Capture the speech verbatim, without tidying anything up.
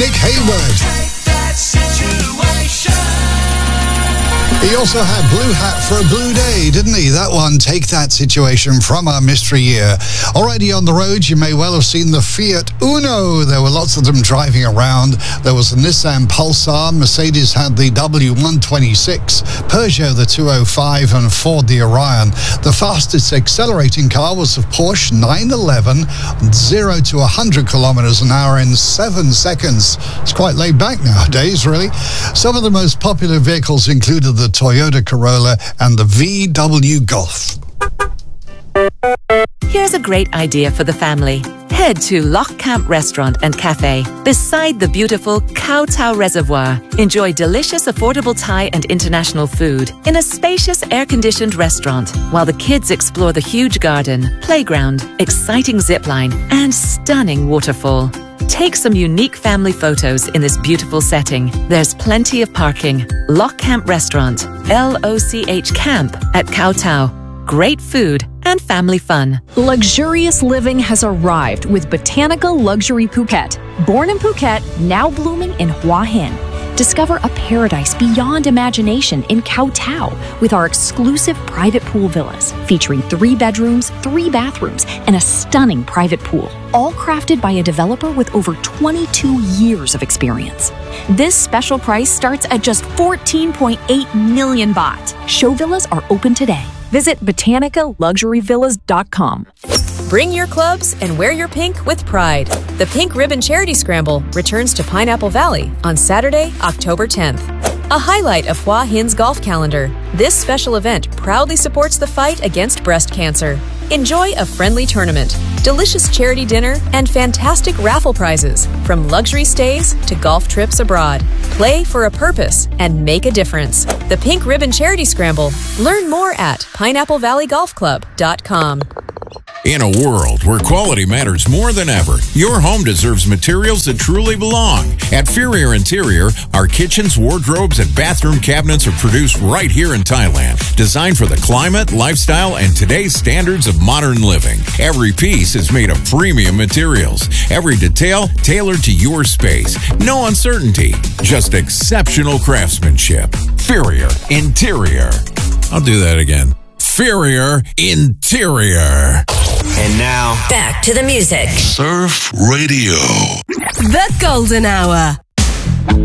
Nick Hayward. He also had Blue Hat for a Blue Day, didn't he? That one, Take That Situation, from our Mystery Year. Already on the road, you may well have seen the Fiat Uno. There were lots of them driving around. There was a Nissan Pulsar, Mercedes had the W one twenty-six, Peugeot the two oh five, and Ford the Orion. The fastest accelerating car was the Porsche nine eleven, zero to one hundred kilometers an hour in seven seconds. It's quite laid back nowadays, really. Some of the most popular vehicles included the Toyota Corolla and the V W Golf. Here's a great idea for the family. Head to Loch Camp Restaurant and Cafe beside the beautiful Kowtow Reservoir. Enjoy delicious, affordable Thai and international food in a spacious, air-conditioned restaurant while the kids explore the huge garden, playground, exciting zipline, and stunning waterfall. Take some unique family photos in this beautiful setting. There's plenty of parking. Loch Camp Restaurant, L O C H Camp at Kowtow. Great food and family fun. Luxurious living has arrived with Botanica Luxury Phuket. Born in Phuket, now blooming in Hua Hin. Discover a paradise beyond imagination in Kowtow with our exclusive private pool villas featuring three bedrooms, three bathrooms, and a stunning private pool, all crafted by a developer with over twenty-two years of experience. This special price starts at just fourteen point eight million baht. Show villas are open today. Visit botanica luxury villas dot com. Bring your clubs and wear your pink with pride. The Pink Ribbon Charity Scramble returns to Pineapple Valley on Saturday, October tenth. A highlight of Hua Hin's golf calendar, this special event proudly supports the fight against breast cancer. Enjoy a friendly tournament, delicious charity dinner, and fantastic raffle prizes from luxury stays to golf trips abroad. Play for a purpose and make a difference. The Pink Ribbon Charity Scramble. Learn more at pineapple valley golf club dot com. In a world where quality matters more than ever, your home deserves materials that truly belong. At Ferrier Interior, our kitchens, wardrobes, and bathroom cabinets are produced right here in Thailand, designed for the climate, lifestyle, and today's standards of modern living. Every piece is made of premium materials. Every detail tailored to your space. No uncertainty, just exceptional craftsmanship. Ferrier Interior. I'll do that again. Ferrier Interior. And now, back to the music. Surf Radio. The Golden Hour.